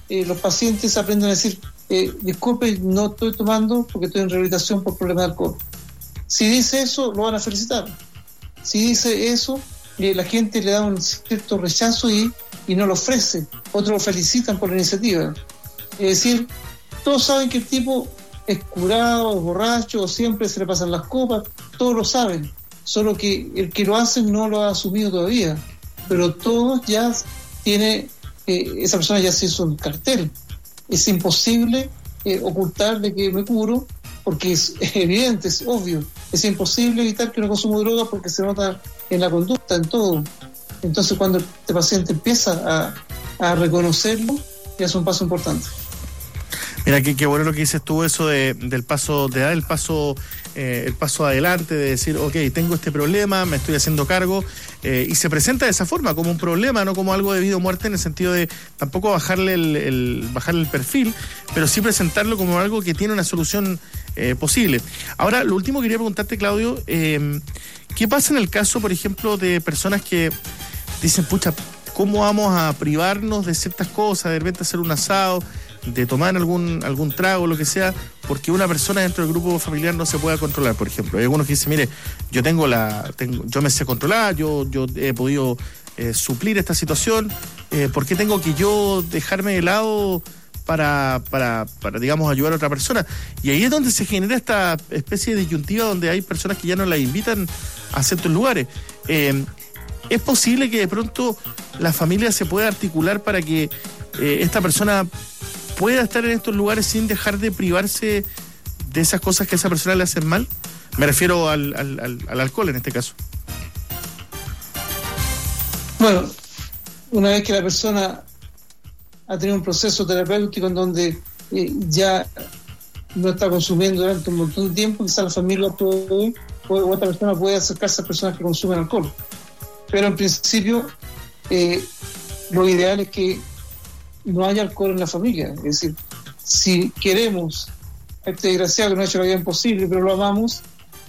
los pacientes aprenden a decir, disculpe, no estoy tomando porque estoy en rehabilitación por problemas de alcohol. Si dice eso, lo van a felicitar. Si dice eso, la gente le da un cierto rechazo y no lo ofrece. Otros lo felicitan por la iniciativa. Es decir, todos saben que el tipo es curado, es borracho, o siempre se le pasan las copas, todos lo saben, solo que el que lo hace no lo ha asumido todavía, pero todos ya tiene, esa persona ya se hizo un cartel. Es imposible ocultar de que me curo, porque es evidente, es obvio. Es imposible evitar que uno consuma droga porque se nota en la conducta, en todo. Entonces, cuando este paciente empieza a reconocerlo, ya es un paso importante. Mira, qué bueno lo que dices tú, eso del paso, de dar el paso adelante, de decir, ok, tengo este problema, me estoy haciendo cargo, y se presenta de esa forma, como un problema, no como algo de vida o muerte, en el sentido de tampoco bajarle el perfil, pero sí presentarlo como algo que tiene una solución posible. Ahora, lo último que quería preguntarte, Claudio, ¿qué pasa en el caso, por ejemplo, de personas que dicen, pucha, ¿cómo vamos a privarnos de ciertas cosas, de repente hacer un asado, de tomar algún trago, lo que sea, porque una persona dentro del grupo familiar no se pueda controlar, por ejemplo? Hay algunos que dicen, mire, yo me sé controlar, yo he podido suplir esta situación, ¿por qué tengo que yo dejarme de lado para digamos, ayudar a otra persona? Y ahí es donde se genera esta especie de disyuntiva donde hay personas que ya no la invitan a ciertos lugares. ¿Es posible que de pronto la familia se pueda articular para que esta persona pueda estar en estos lugares sin dejar de privarse de esas cosas que a esa persona le hacen mal? Me refiero al alcohol en este caso. Bueno, una vez que la persona ha tenido un proceso terapéutico en donde ya no está consumiendo durante un montón de tiempo, quizás la familia o otra persona puede acercarse a personas que consumen alcohol. Pero en principio, lo ideal es que no haya alcohol en la familia. Es decir, si queremos a este desgraciado que nos ha hecho la vida imposible, pero lo amamos,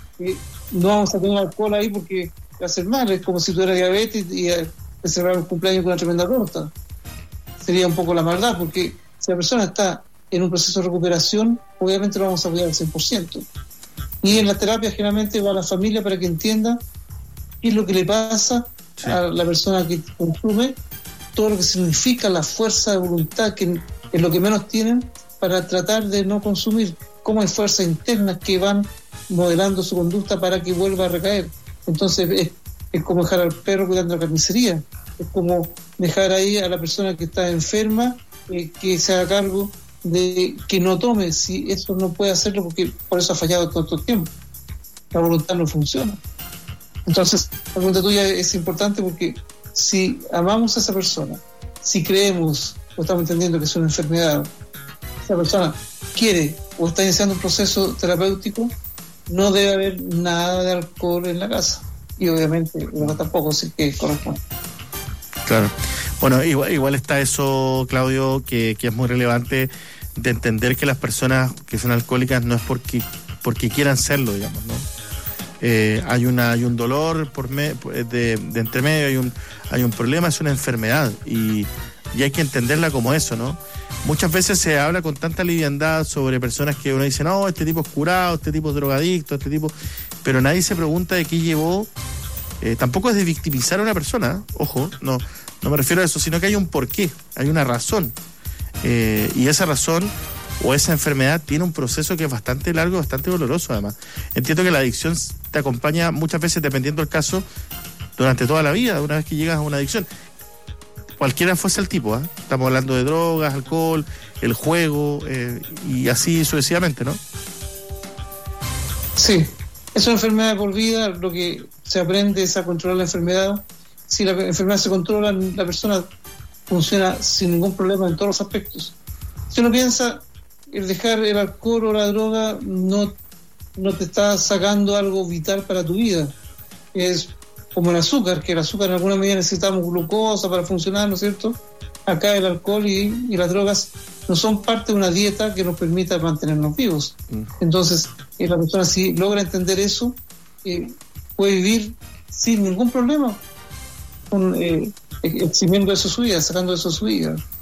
no vamos a tener alcohol ahí porque va a ser mal. Es como si tuviera diabetes y celebrar un cumpleaños con una tremenda torta. Sería un poco la maldad, porque si la persona está en un proceso de recuperación, obviamente lo vamos a cuidar al 100%. Y en la terapia generalmente va a la familia para que entienda qué es lo que le pasa a la persona que consume, todo lo que significa la fuerza de voluntad, que es lo que menos tienen, para tratar de no consumir, cómo hay fuerzas internas que van modelando su conducta para que vuelva a recaer. Entonces es como dejar al perro cuidando la carnicería, es como dejar ahí a la persona que está enferma, que se haga cargo de que no tome, si eso no puede hacerlo porque por eso ha fallado todo el tiempo, la voluntad no funciona. Entonces la pregunta tuya es importante porque si amamos a esa persona, si creemos o estamos entendiendo que es una enfermedad, esa persona quiere o está iniciando un proceso terapéutico, no debe haber nada de alcohol en la casa, y obviamente no tampoco si que corresponde. Claro. Bueno, igual está eso, Claudio, que es muy relevante, de entender que las personas que son alcohólicas no es porque quieran serlo, digamos, ¿no? Hay un dolor de entre medio, hay un problema, es una enfermedad, y hay que entenderla como eso, ¿no? Muchas veces se habla con tanta liviandad sobre personas que uno dice, no, este tipo es curado, este tipo es drogadicto, pero nadie se pregunta de qué llevó. Tampoco es de victimizar a una persona, ojo, no me refiero a eso, sino que hay un porqué, hay una razón, y esa razón o esa enfermedad tiene un proceso que es bastante largo, bastante doloroso además. Entiendo que la adicción te acompaña muchas veces, dependiendo del caso, durante toda la vida, una vez que llegas a una adicción, cualquiera fuese el tipo, ¿eh? Estamos hablando de drogas, alcohol, el juego, y así sucesivamente, ¿no? Sí, es una enfermedad por vida. Lo que se aprende es a controlar la enfermedad. Si la enfermedad se controla, la persona funciona sin ningún problema en todos los aspectos. Si uno piensa, el dejar el alcohol o la droga no te está sacando algo vital para tu vida. Es como el azúcar, que el azúcar en alguna medida necesitamos glucosa para funcionar, ¿no es cierto? Acá el alcohol y las drogas no son parte de una dieta que nos permita mantenernos vivos. Entonces, la persona, si logra entender eso, puede vivir sin ningún problema, eximiendo eso su vida, sacando eso su vida.